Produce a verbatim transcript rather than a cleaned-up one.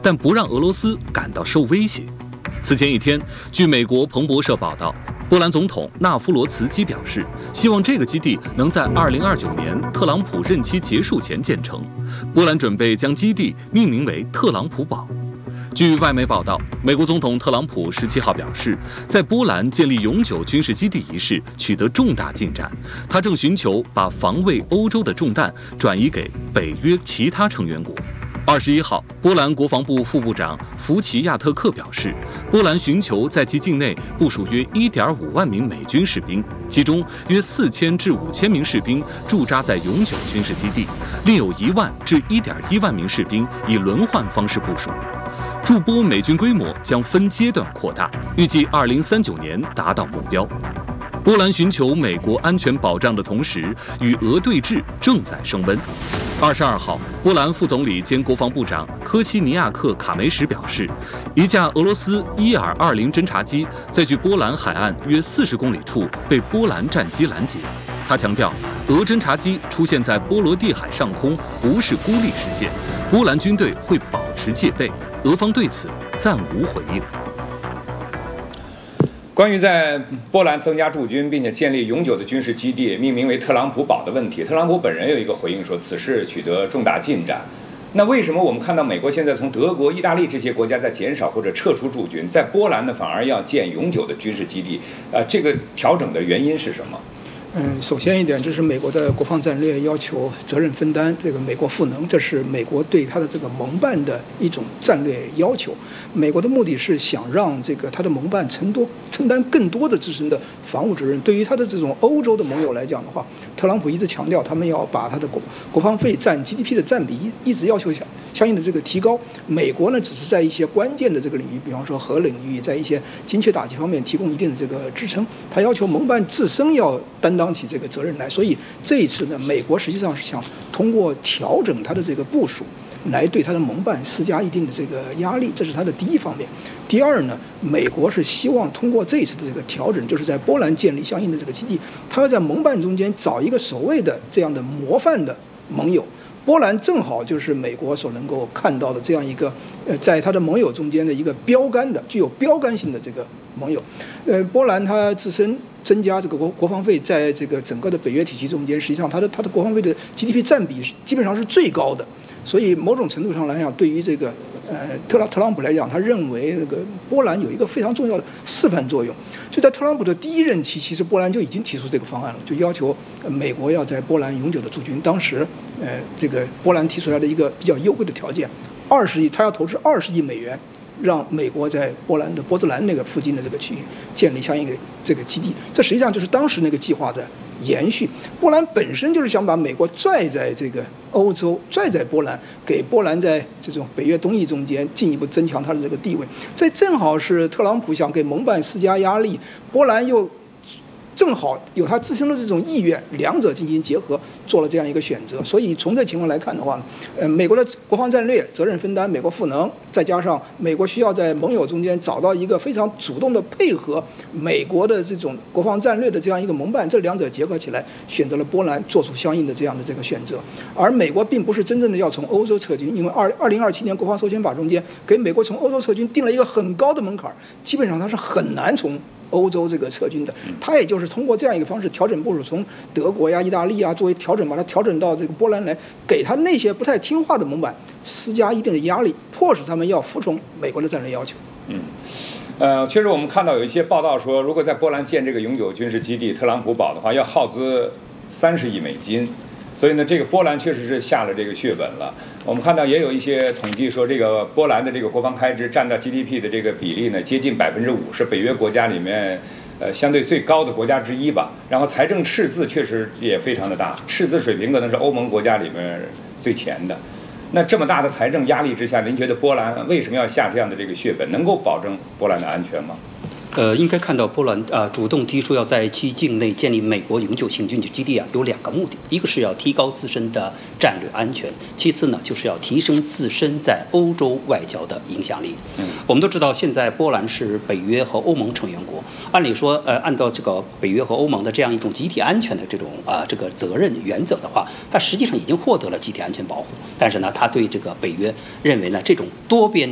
但不让俄罗斯感到受威胁。此前一天，据美国彭博社报道，波兰总统纳夫罗茨基表示，希望这个基地能在二零二九年特朗普任期结束前建成。波兰准备将基地命名为特朗普堡。据外媒报道，美国总统特朗普十七号表示，在波兰建立永久军事基地一事取得重大进展，他正寻求把防卫欧洲的重担转移给北约其他成员国。二十一号，波兰国防部副部长福奇亚特克表示，波兰寻求在其境内部署约 一点五万名美军士兵，其中约四千至五千名士兵驻扎在永久军事基地，另有一万至一点一万名士兵以轮换方式部署。驻波美军规模将分阶段扩大，预计二零三九年达到目标。波兰寻求美国安全保障的同时，与俄对峙正在升温。二十二号，波兰副总理兼国防部长科西尼亚克卡梅什表示，一架俄罗斯伊尔二零侦察机在距波兰海岸约四十公里处被波兰战机拦截。他强调，俄侦察机出现在波罗的海上空不是孤立事件，波兰军队会保持戒备。俄方对此暂无回应。 关于在波兰增加驻军并且建立永久的军事基地，命名为特朗普堡的问题，特朗普本人有一个回应说，此事取得重大进展。那为什么我们看到美国现在从德国、意大利这些国家在减少或者撤出驻军，在波兰呢反而要建永久的军事基地？呃，这个调整的原因是什么？ 嗯，首先一点，这是美国的国防战略要求责任分担，这个美国赋能，这是美国对它的这个盟伴的一种战略要求。美国的目的是想让这个它的盟伴承多承担更多的自身的防务责任。对于它的这种欧洲的盟友来讲的话，特朗普一直强调他们要把它的国国防费占 G D P 的占比一直要求相相应的这个提高。美国呢，只是在一些关键的这个领域，比方说核领域，在一些精确打击方面提供一定的这个支撑。他要求盟伴自身要担当起这个责任来，所以这一次呢，美国实际上是想通过调整它的这个部署，来对它的盟伴施加一定的这个压力，这是它的第一方面。第二呢，美国是希望通过这一次的这个调整，就是在波兰建立相应的这个基地，它要在盟伴中间找一个所谓的这样的模范的盟友。波兰正好就是美国所能够看到的这样一个，呃，在它的盟友中间的一个标杆的、具有标杆性的这个盟友。呃，波兰它自身增加这个国国防费，在这个整个的北约体系中间，实际上它的它的国防费的 G D P 占比基本上是最高的。所以某种程度上来讲，对于这个呃特朗特朗普来讲，他认为那个波兰有一个非常重要的示范作用。就在特朗普的第一任期，其实波兰就已经提出这个方案了，就要求美国要在波兰永久的驻军。当时呃这个波兰提出来的一个比较优惠的条件，二十亿，他要投资二十亿美元，让美国在波兰的波兹兰那个附近的这个区域建立相应的这个基地。这实际上就是当时那个计划的延续。波兰本身就是想把美国拽在这个欧洲，拽在波兰，给波兰在这种北约东翼中间进一步增强它的这个地位。这正好是特朗普想给盟伴施加压力，波兰又正好有他自身的这种意愿，两者进行结合，做了这样一个选择。所以从这情况来看的话，呃，美国的国防战略责任分担，美国赋能，再加上美国需要在盟友中间找到一个非常主动的配合美国的这种国防战略的这样一个盟伴，这两者结合起来，选择了波兰做出相应的这样的这个选择。而美国并不是真正的要从欧洲撤军，因为二二零二七年国防授权法中间给美国从欧洲撤军定了一个很高的门槛，基本上它是很难从欧洲这个撤军的。它也就是通过这样一个方式调整部署，从德国呀、意大利啊作为调整，把它调整到这个波兰来，给他那些不太听话的盟伴施加一定的压力，迫使他们要服从美国的战略要求。 嗯，呃，确实我们看到有一些报道说，如果在波兰建这个永久军事基地特朗普堡的话，要耗资三十亿美金。所以呢，这个波兰确实是下了这个血本了。我们看到也有一些统计说，这个波兰的这个国防开支占到 G D P 的这个比例呢，接近百分之五，是北约国家里面呃相对最高的国家之一吧。然后财政赤字确实也非常的大，赤字水平可能是欧盟国家里面最前的。那这么大的财政压力之下，您觉得波兰为什么要下这样的这个血本？能够保证波兰的安全吗？ 呃，应该看到波兰啊、呃、主动提出要在其境内建立美国永久性军事基地啊，有两个目的，一个是要提高自身的战略安全，其次呢就是要提升自身在欧洲外交的影响力。嗯，我们都知道现在波兰是北约和欧盟成员国，按理说呃按照这个北约和欧盟的这样一种集体安全的这种啊、呃、这个责任原则的话，它实际上已经获得了集体安全保护，但是呢，它对这个北约认为呢这种多边